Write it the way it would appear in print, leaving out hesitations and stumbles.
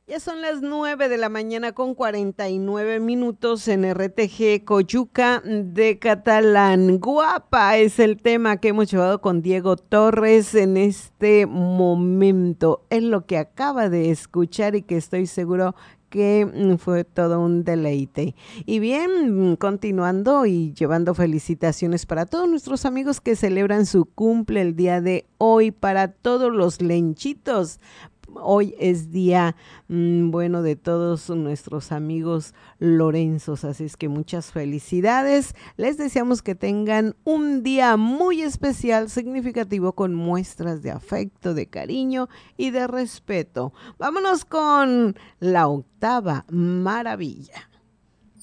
Ya son las 9 de la mañana con 49 minutos en RTG Coyuca de Catalán. Guapa es el tema que hemos llevado con Diego Torres en este momento. Es lo que acaba de escuchar y que estoy seguro que fue todo un deleite. Y bien, continuando y llevando felicitaciones para todos nuestros amigos que celebran su cumple el día de hoy, para todos los lenchitos. Hoy es día, bueno, de todos nuestros amigos Lorenzos, así es que muchas felicidades. Les deseamos que tengan un día muy especial, significativo, con muestras de afecto, de cariño y de respeto. Vámonos con la octava maravilla.